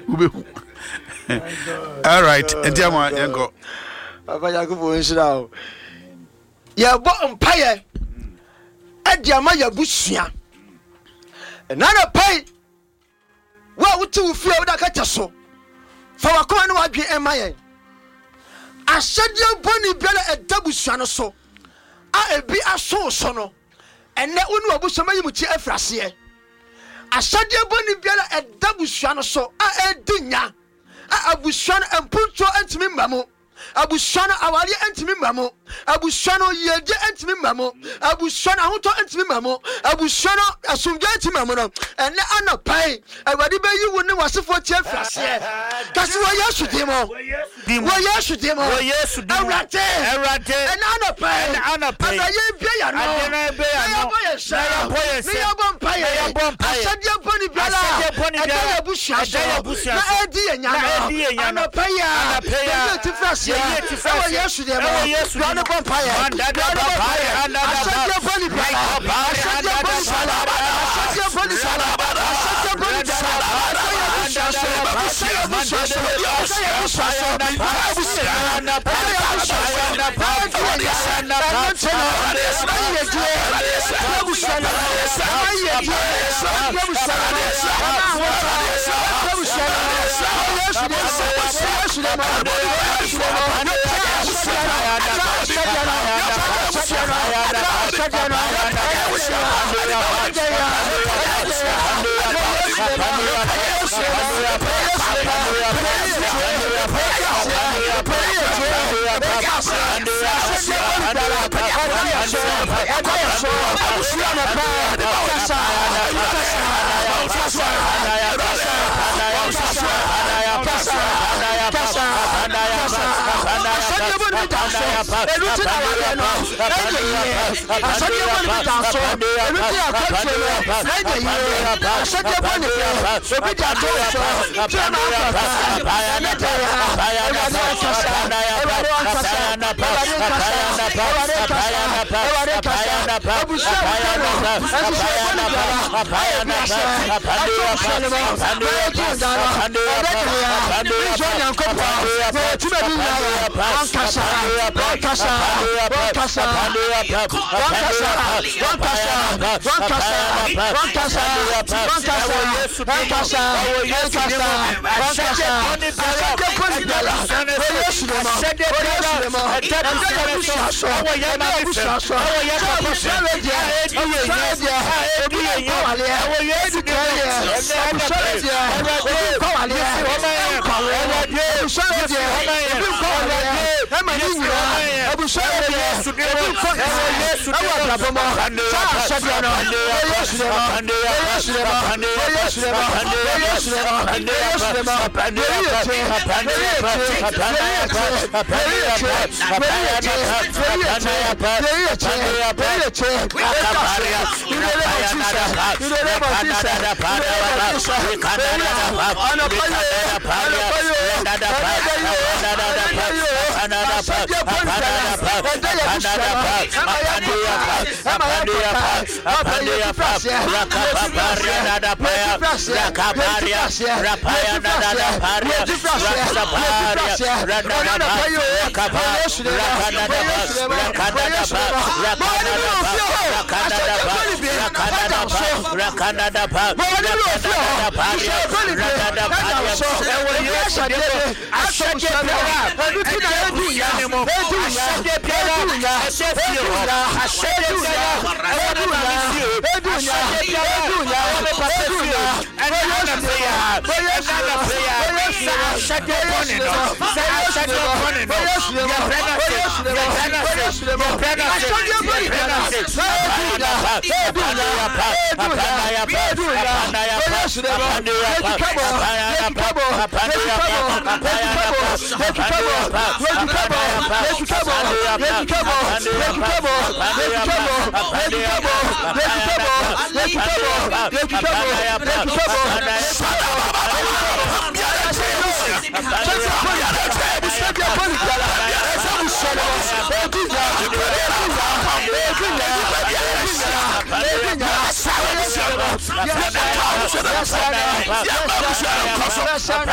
All right, entiama yengo. Papa Yakubu nshira. Ya bo mpaye. Adiama ya busua. Nana pai. Wa wuti ufie wo da kacha so. Fa wakoma ne wadwe emaye. Asade boni biara edabusua no so. A ebi aso so no. Enne unu abusua yi muti afrase. Asade boni biara edabusua no so a edinya. A abusua no empunto antimi mamo. Abusua no awari antimi mamo. Abusua no yede antimi mamo. Abusua no ahoto antimi mamo. Abusua no asumdwa antimi mamo no. Enne anopai awadi be yi woni wasefo tie frase. Kasi wo Yesu dimo. Wo Yesu dimo. Awrate. Enne anopai. Abaye bia ya no. Ya boye sha. Ya bompai. Asade boni biala. Ya busha. Na edi enya no. Anopai ya. Ya ti frase. Wo Yesu dimo. Run up on fire.